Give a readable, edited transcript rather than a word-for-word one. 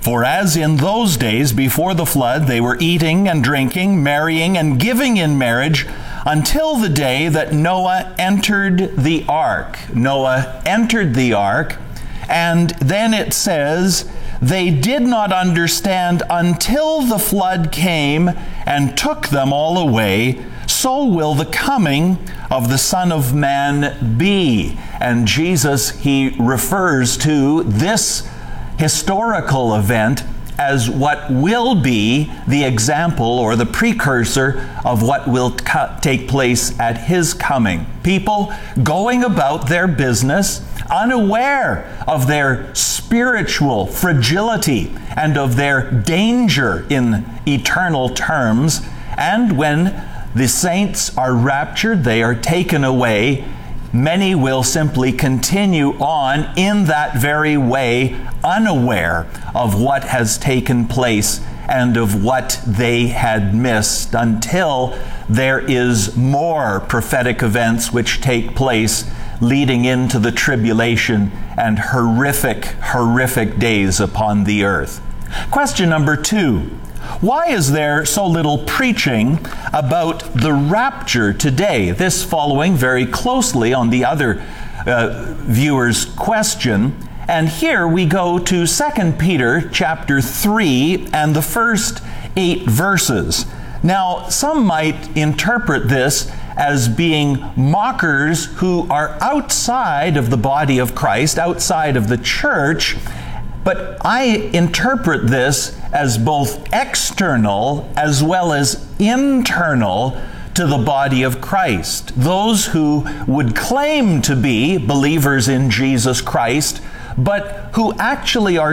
For as in those days before the flood they were eating and drinking, marrying and giving in marriage, until the day that Noah entered the ark. Noah entered the ark, and then it says, they did not understand until the flood came and took them all away. So will the coming of the Son of Man be. And Jesus, he refers to this historical event as what will be the example or the precursor of what will take place at his coming. People going about their business unaware of their spiritual fragility and of their danger in eternal terms. And when the saints are raptured, they are taken away, many will simply continue on in that very way, unaware of what has taken place and of what they had missed, until there is more prophetic events which take place leading into the tribulation and horrific days upon the earth. Question number 2. Why is there so little preaching about the rapture today? This following very closely on the other viewer's question. And here we go to 2 Peter chapter 3 and the first 8 verses. Now, some might interpret this as being mockers who are outside of the body of Christ, outside of the church. But I interpret this as both external as well as internal to the body of Christ. Those who would claim to be believers in Jesus Christ, but who actually are